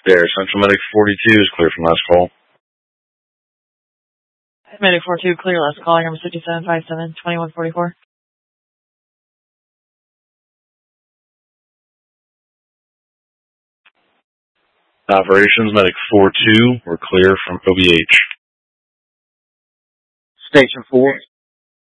There, Central Medic 42 is clear from last call. Medic 42, clear last call, number 5757, 2144. Operations Medic 42, we're clear from OBH. Station 4,